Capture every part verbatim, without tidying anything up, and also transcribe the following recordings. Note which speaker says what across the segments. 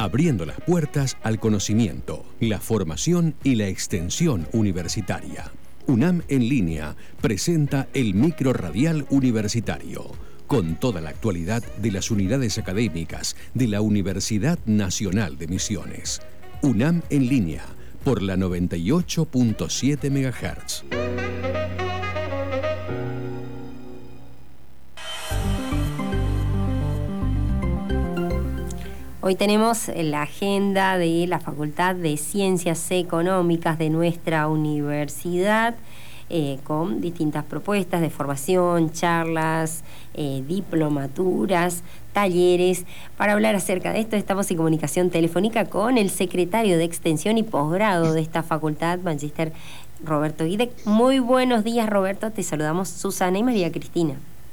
Speaker 1: abriendo las puertas al conocimiento, la formación y la extensión universitaria. UNAM en línea presenta el Micro Radial Universitario, con toda la actualidad de las unidades académicas de la Universidad Nacional de Misiones. UNAM en línea, por la noventa y ocho punto siete megahertz.
Speaker 2: Hoy tenemos la agenda de la Facultad de Ciencias Económicas de nuestra universidad, eh, con distintas propuestas de formación, charlas, eh, diplomaturas, talleres. Para hablar acerca de esto estamos en comunicación telefónica con el secretario de Extensión y Posgrado de esta facultad, Magister Roberto Guidec. Muy buenos días, Roberto. Te saludamos Susana y María Cristina.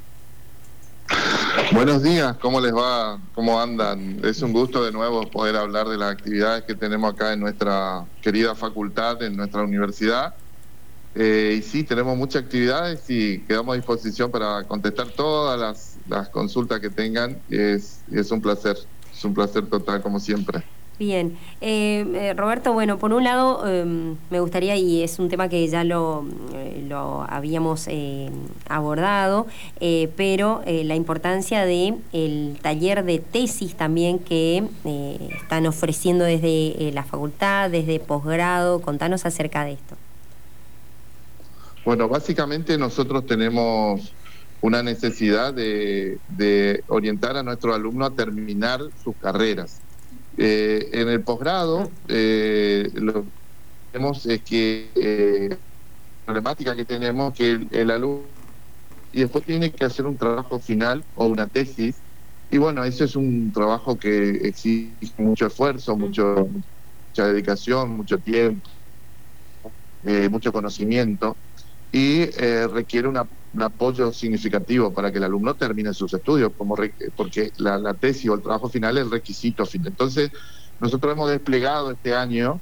Speaker 3: Buenos días, ¿cómo les va? ¿Cómo andan? Es un gusto de nuevo poder hablar de las actividades que tenemos acá en nuestra querida facultad, en nuestra universidad. Eh, y sí, tenemos muchas actividades y quedamos a disposición para contestar todas las, las consultas que tengan. Y es, y es un placer, es un placer total, como siempre.
Speaker 2: Bien, eh, eh, Roberto, bueno, por un lado eh, me gustaría, y es un tema que ya lo, eh, lo habíamos eh, abordado, eh, pero eh, la importancia de el taller de tesis también que eh, están ofreciendo desde eh, la facultad, desde posgrado. Contanos acerca de esto.
Speaker 3: Bueno, básicamente nosotros tenemos una necesidad de, de orientar a nuestros alumnos a terminar sus carreras. Eh, en el posgrado, eh, lo que vemos es que eh, la problemática que tenemos que el, el alumno y después tiene que hacer un trabajo final o una tesis, y bueno, eso es un trabajo que exige mucho esfuerzo, mucho, mucha dedicación, mucho tiempo, eh, mucho conocimiento, y eh, requiere una, un apoyo significativo para que el alumno termine sus estudios, como re, porque la, la tesis o el trabajo final es el requisito final. Entonces, nosotros hemos desplegado este año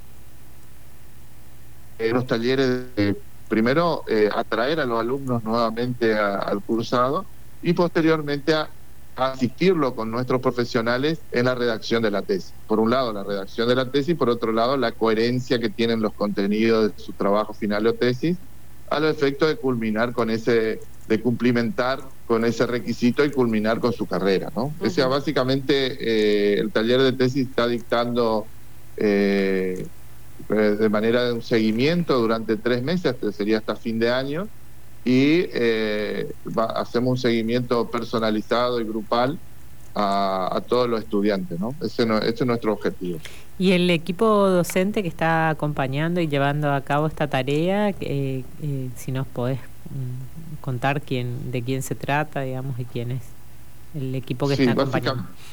Speaker 3: eh, unos talleres de, primero, eh, atraer a los alumnos nuevamente a, al cursado y posteriormente a, a asistirlo con nuestros profesionales en la redacción de la tesis. Por un lado, la redacción de la tesis, por otro lado, la coherencia que tienen los contenidos de su trabajo final o tesis, a los efectos de culminar con ese, de cumplimentar con ese requisito y culminar con su carrera, ¿no? Uh-huh. O sea, básicamente eh, el taller de tesis está dictando eh, de manera de un seguimiento durante tres meses, sería hasta fin de año, y eh, va, hacemos un seguimiento personalizado y grupal a, a todos los estudiantes, ¿no? Ese, no, ese es nuestro objetivo.
Speaker 4: Y el equipo docente que está acompañando y llevando a cabo esta tarea, eh, eh, si nos podés mm, contar quién, de quién se trata, digamos, y quién es el equipo que sí, está acompañando.
Speaker 3: Básicamente,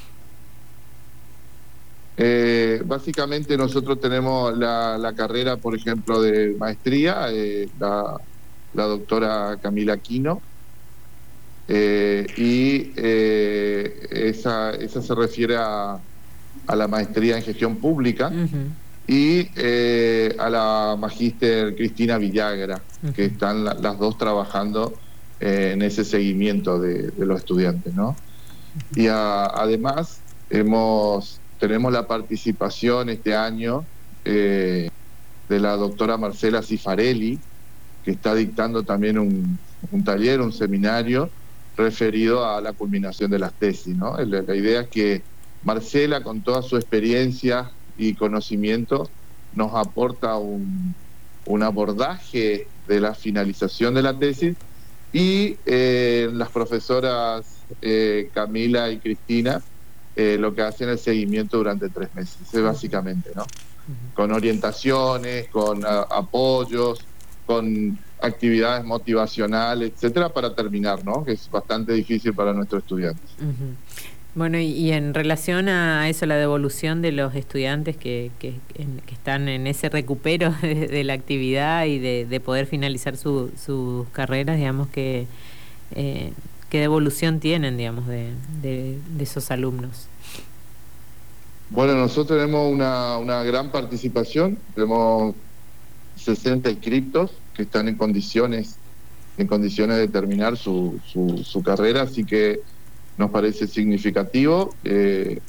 Speaker 3: eh, básicamente nosotros tenemos la, la carrera, por ejemplo, de maestría, eh, la, la doctora Camila Aquino, eh, y eh, esa, esa se refiere a a la maestría en gestión pública, uh-huh. y eh, a la magíster Cristina Villagra, uh-huh. que están la, las dos trabajando eh, en ese seguimiento de, de los estudiantes, ¿no? Uh-huh. Y a, además hemos tenemos la participación este año eh, de la doctora Marcela Cifarelli, que está dictando también un, un taller, un seminario referido a la culminación de las tesis, ¿no? La, la idea es que Marcela, con toda su experiencia y conocimiento, nos aporta un, un abordaje de la finalización de la tesis, y eh, las profesoras eh, Camila y Cristina eh, lo que hacen es el seguimiento durante tres meses, es básicamente, ¿no? Uh-huh. Con orientaciones, con a, apoyos, con actividades motivacionales, etcétera, para terminar, ¿no? Que es bastante difícil para nuestros estudiantes.
Speaker 4: Uh-huh. Bueno, y, y en relación a eso, la devolución de los estudiantes que, que, en, que están en ese recupero de, de la actividad y de, de poder finalizar su, sus carreras, digamos, que eh, ¿qué devolución tienen, digamos, de, de, de esos alumnos?
Speaker 3: Bueno, nosotros tenemos una, una gran participación, tenemos sesenta inscriptos que están en condiciones, en condiciones de terminar su, su, su carrera, así que nos parece significativo. Eh,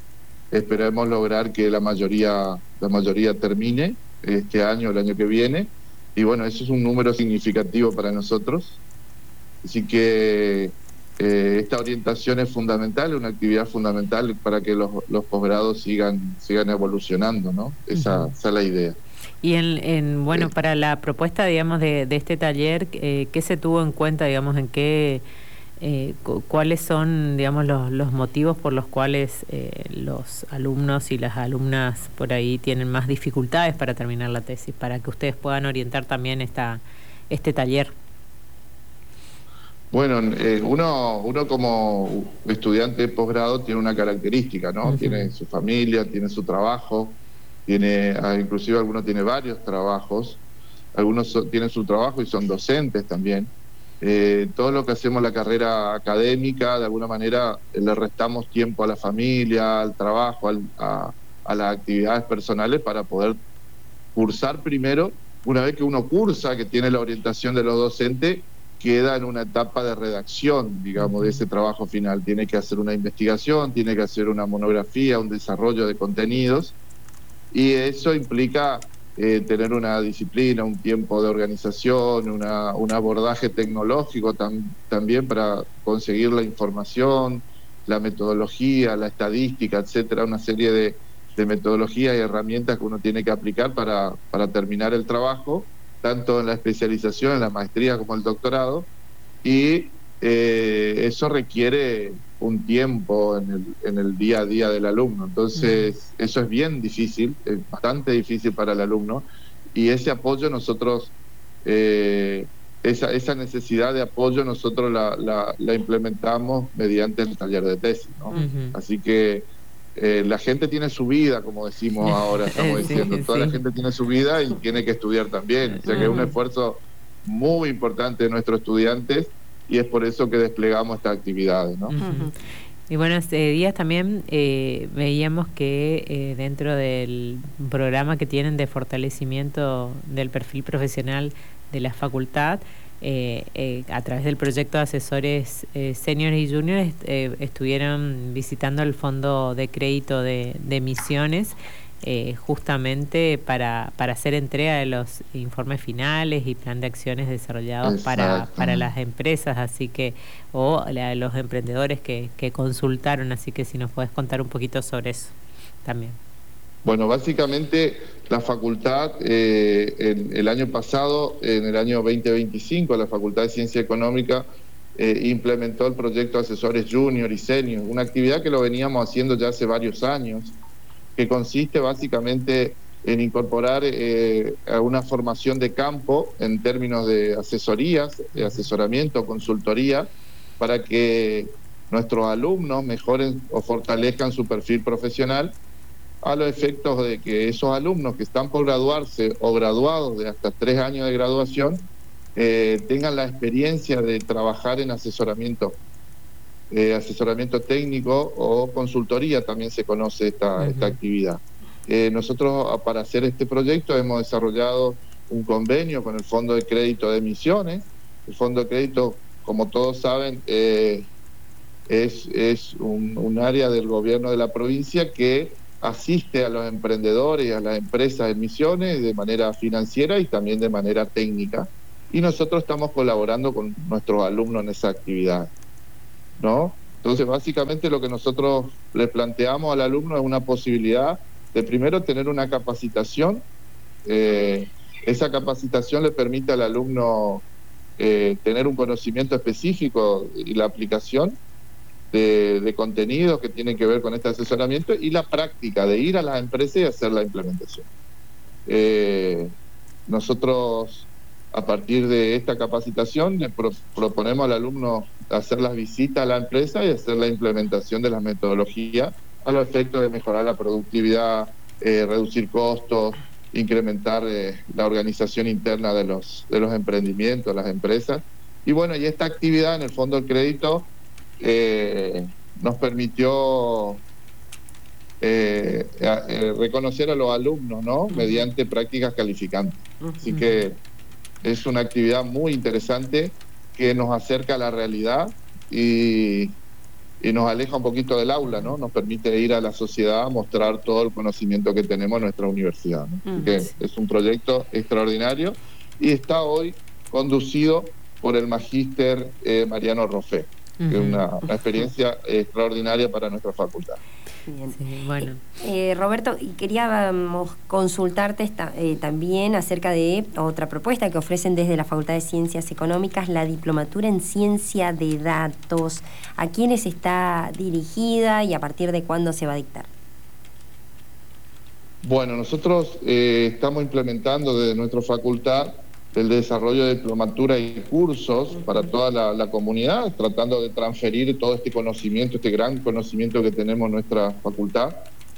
Speaker 3: esperemos lograr que la mayoría, la mayoría termine este año, el año que viene, y bueno, eso es un número significativo para nosotros, así que eh, esta orientación es fundamental, una actividad fundamental para que los, los posgrados sigan, sigan evolucionando, ¿no? Esa, uh-huh. esa es la idea.
Speaker 4: Y en, en bueno, eh, para la propuesta, digamos, de, de este taller, eh, ¿qué se tuvo en cuenta, digamos, en qué, eh, cu- cuáles son, digamos, los, los motivos por los cuales eh, los alumnos y las alumnas por ahí tienen más dificultades para terminar la tesis, para que ustedes puedan orientar también esta, este taller?
Speaker 3: Bueno, eh, uno, uno como estudiante de posgrado tiene una característica, ¿no? Uh-huh. Tiene su familia, tiene su trabajo, tiene, inclusive algunos tiene varios trabajos, algunos so, tienen su trabajo y son docentes también. Eh, todo lo que hacemos la carrera académica, de alguna manera le restamos tiempo a la familia, al trabajo, al, a, a las actividades personales para poder cursar primero. Una vez que uno cursa, que tiene la orientación de los docentes, queda en una etapa de redacción, digamos, de ese trabajo final. Tiene que hacer una investigación, tiene que hacer una monografía, un desarrollo de contenidos, y eso implica eh, tener una disciplina, un tiempo de organización, una, un abordaje tecnológico tam, también para conseguir la información, la metodología, la estadística, etcétera, una serie de, de metodologías y herramientas que uno tiene que aplicar para, para terminar el trabajo, tanto en la especialización, en la maestría como el doctorado, y eh, eso requiere un tiempo en el, en el día a día del alumno. Entonces, mm. eso es bien difícil, es bastante difícil para el alumno, y ese apoyo nosotros, eh, esa, esa necesidad de apoyo nosotros la, la, la implementamos mediante el taller de tesis, ¿no? Uh-huh. Así que Eh, la gente tiene su vida, como decimos ahora, estamos sí, diciendo, toda sí. la gente tiene su vida y tiene que estudiar también, o sea que uh-huh. es un esfuerzo muy importante de nuestros estudiantes y es por eso que desplegamos estas actividades, ¿no?
Speaker 4: Uh-huh. Y bueno, este días también eh, veíamos que eh, dentro del programa que tienen de fortalecimiento del perfil profesional de la facultad, Eh, eh, a través del proyecto de asesores eh, seniors y juniors eh, estuvieron visitando el fondo de crédito de, de Misiones eh, justamente para, para hacer entrega de los informes finales y plan de acciones desarrollados para, para las empresas, así que o la, los emprendedores que, que consultaron, así que si nos puedes contar un poquito sobre eso también.
Speaker 3: Bueno, básicamente la facultad, eh, el, el año pasado, en el año veinte veinticinco, la Facultad de Ciencia Económica eh, implementó el proyecto Asesores Junior y Senior, una actividad que lo veníamos haciendo ya hace varios años, que consiste básicamente en incorporar eh, una formación de campo en términos de asesorías, de asesoramiento, consultoría, para que nuestros alumnos mejoren o fortalezcan su perfil profesional, a los efectos de que esos alumnos que están por graduarse o graduados de hasta tres años de graduación eh, tengan la experiencia de trabajar en asesoramiento, eh, asesoramiento técnico o consultoría, también se conoce esta, uh-huh. esta actividad. Eh, nosotros para hacer este proyecto hemos desarrollado un convenio con el Fondo de Crédito de Misiones. El Fondo de Crédito, como todos saben, eh, es, es un, un área del gobierno de la provincia que asiste a los emprendedores y a las empresas de Misiones de manera financiera y también de manera técnica, y nosotros estamos colaborando con nuestros alumnos en esa actividad, ¿no? Entonces, básicamente lo que nosotros le planteamos al alumno es una posibilidad de primero tener una capacitación, eh, esa capacitación le permite al alumno eh, tener un conocimiento específico y la aplicación De, de contenidos que tienen que ver con este asesoramiento y la práctica de ir a las empresas y hacer la implementación. Eh, nosotros, a partir de esta capacitación, le pro, proponemos al alumno hacer las visitas a la empresa y hacer la implementación de las metodologías a los efectos de mejorar la productividad, eh, reducir costos, incrementar eh, la organización interna de los, de los emprendimientos, las empresas. Y bueno, y esta actividad en el Fondo del Crédito Eh, nos permitió eh, eh, reconocer a los alumnos, ¿no? Uh-huh. Mediante prácticas calificantes. Uh-huh. Así que es una actividad muy interesante que nos acerca a la realidad y, y nos aleja un poquito del aula, ¿no? Nos permite ir a la sociedad a mostrar todo el conocimiento que tenemos en nuestra universidad, ¿no? Así que es un proyecto extraordinario y está hoy conducido por el magíster eh, Mariano Roffé, uh-huh. que es una, una experiencia extraordinaria para nuestra facultad.
Speaker 2: Bien. Sí, bueno. Eh, Roberto, queríamos consultarte esta, eh, también acerca de otra propuesta que ofrecen desde la Facultad de Ciencias Económicas, la diplomatura en Ciencia de Datos. ¿A quiénes está dirigida y a partir de cuándo se va a dictar?
Speaker 3: Bueno, nosotros eh, estamos implementando desde nuestra facultad el desarrollo de diplomatura y cursos para toda la, la comunidad, tratando de transferir todo este conocimiento, este gran conocimiento que tenemos en nuestra facultad.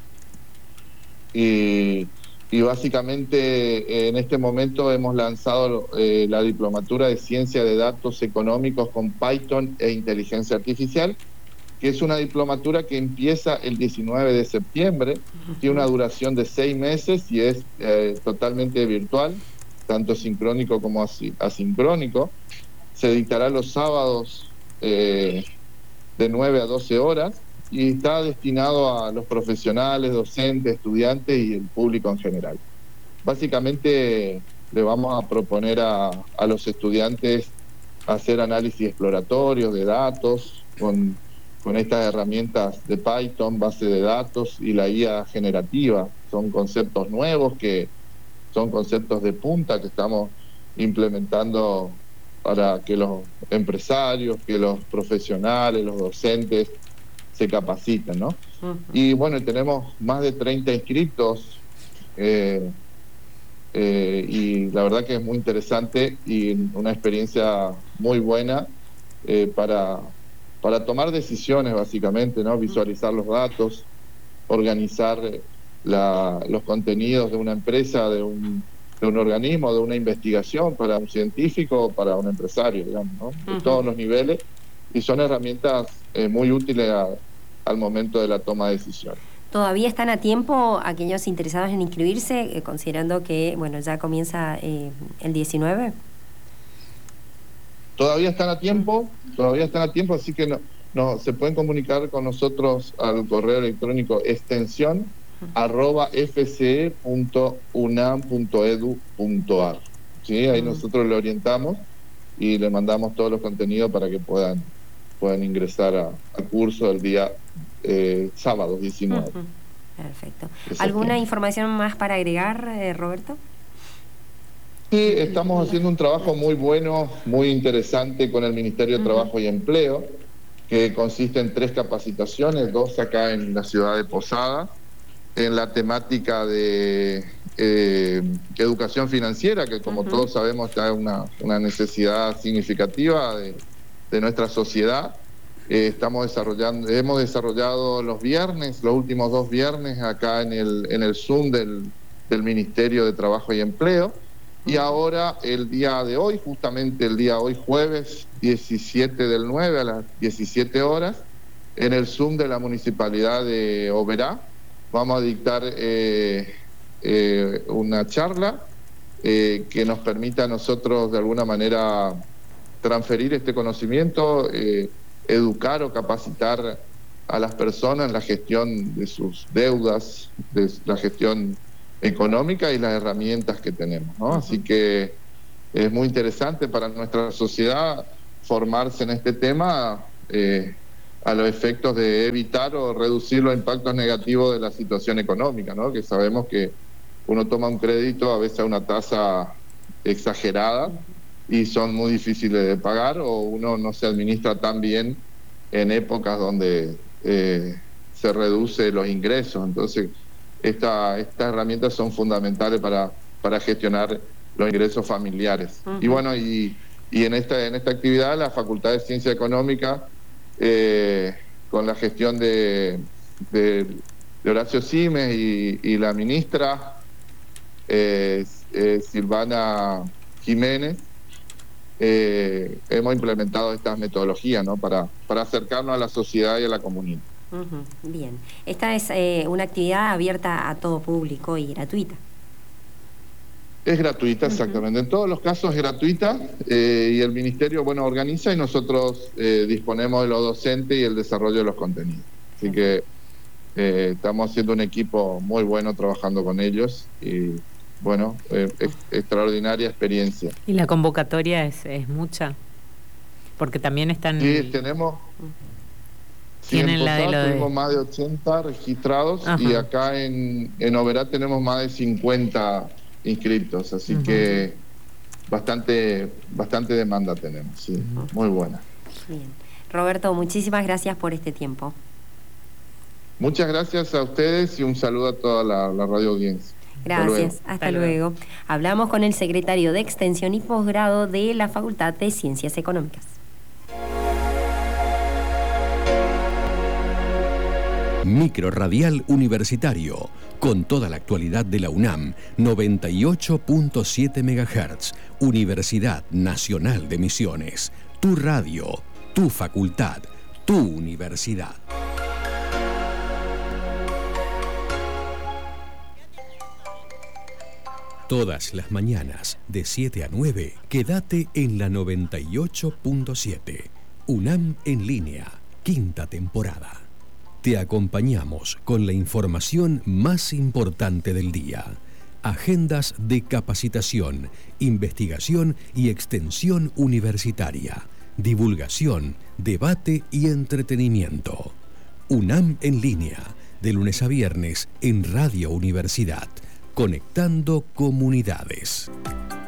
Speaker 3: Y, y básicamente en este momento hemos lanzado eh, la diplomatura de Ciencia de Datos Económicos con Python e Inteligencia Artificial, que es una diplomatura que empieza el diecinueve de septiembre, tiene una duración de seis meses y es eh, totalmente virtual, tanto sincrónico como asincrónico. Se dictará los sábados eh, de nueve a doce horas y está destinado a los profesionales, docentes, estudiantes y el público en general. Básicamente le vamos a proponer a, a los estudiantes hacer análisis exploratorios de datos con, con estas herramientas de Python, base de datos y la I A generativa. Son conceptos nuevos que son conceptos de punta que estamos implementando para que los empresarios, que los profesionales, los docentes se capaciten, ¿no? Uh-huh. Y bueno, tenemos más de treinta inscritos eh, eh, y la verdad que es muy interesante y una experiencia muy buena eh, para, para tomar decisiones básicamente, ¿no? Visualizar los datos, organizar La, los contenidos de una empresa, de un, de un organismo, de una investigación para un científico o para un empresario, digamos, ¿no? De uh-huh. todos los niveles, y son herramientas eh, muy útiles a, al momento de la toma de decisiones.
Speaker 2: ¿Todavía están a tiempo aquellos interesados en inscribirse, eh, considerando que bueno ya comienza eh, el diecinueve?
Speaker 3: Todavía están a tiempo, todavía están a tiempo, así que no, no se pueden comunicar con nosotros al correo electrónico extensión arroba f c e punto unam punto e d u punto a r. ¿Sí? Ahí uh-huh. nosotros le orientamos y le mandamos todos los contenidos para que puedan, puedan ingresar a, al curso del día eh, sábado diecinueve. Uh-huh.
Speaker 2: Perfecto. ¿Alguna información más para agregar, eh, Roberto?
Speaker 3: Sí, estamos haciendo un trabajo muy bueno, muy interesante con el Ministerio de uh-huh. Trabajo y Empleo, que consiste en tres capacitaciones, dos acá en la ciudad de Posadas, en la temática de eh, educación financiera, que como uh-huh. todos sabemos está una, una necesidad significativa de, de nuestra sociedad. Eh, estamos desarrollando, hemos desarrollado los viernes, los últimos dos viernes acá en el, en el Zoom del, del Ministerio de Trabajo y Empleo, uh-huh. y ahora el día de hoy, justamente el día de hoy jueves diecisiete del nueve a las diecisiete horas, en el Zoom de la Municipalidad de Oberá, vamos a dictar eh, eh, una charla eh, que nos permita a nosotros de alguna manera transferir este conocimiento, eh, educar o capacitar a las personas en la gestión de sus deudas, de la gestión económica y las herramientas que tenemos, ¿no? Uh-huh. Así que es muy interesante para nuestra sociedad formarse en este tema, eh, a los efectos de evitar o reducir los impactos negativos de la situación económica, ¿no? Que sabemos que uno toma un crédito a veces a una tasa exagerada y son muy difíciles de pagar, o uno no se administra tan bien en épocas donde eh, se reduce los ingresos. Entonces, esta, estas herramientas son fundamentales para, para gestionar los ingresos familiares. Uh-huh. Y bueno, y, y en esta, en esta actividad la Facultad de Ciencia Económica, Eh, con la gestión de, de, de Horacio Simes y, y la ministra eh, eh, Silvana Jiménez, eh, hemos implementado estas metodologías, ¿no? para, para acercarnos a la sociedad y a la comunidad.
Speaker 2: Uh-huh. Bien, esta es eh, una actividad abierta a todo público y gratuita.
Speaker 3: Es gratuita, exactamente. En todos los casos es gratuita eh, y el Ministerio, bueno, organiza y nosotros eh, disponemos de los docentes y el desarrollo de los contenidos. Así que eh, estamos haciendo un equipo muy bueno trabajando con ellos y, bueno, eh, ex extraordinaria experiencia.
Speaker 4: ¿Y la convocatoria es, es mucha? Porque también están...
Speaker 3: Sí, tenemos... Sí,
Speaker 4: Tienen
Speaker 3: en
Speaker 4: la de
Speaker 3: Posada
Speaker 4: lo
Speaker 3: tuvimos
Speaker 4: de...
Speaker 3: más de ochenta registrados. Ajá. Y acá en, en Oberá tenemos más de cincuenta inscritos, así uh-huh. que bastante bastante demanda tenemos, sí, uh-huh. muy buena.
Speaker 2: Bien. Roberto, muchísimas gracias por este tiempo.
Speaker 3: Muchas gracias a ustedes y un saludo a toda la, la radio audiencia.
Speaker 2: Gracias, hasta, hasta luego. luego. Hablamos con el secretario de Extensión y Posgrado de la Facultad de Ciencias Económicas.
Speaker 1: Microradial Universitario, con toda la actualidad de la UNAM, noventa y ocho punto siete megahertz, Universidad Nacional de Misiones, tu radio, tu facultad, tu universidad. Todas las mañanas, de siete a nueve, quédate en la noventa y ocho punto siete. UNAM en línea, quinta temporada. Te acompañamos con la información más importante del día. Agendas de capacitación, investigación y extensión universitaria. Divulgación, debate y entretenimiento. UNAM en línea, de lunes a viernes en Radio Universidad. Conectando comunidades.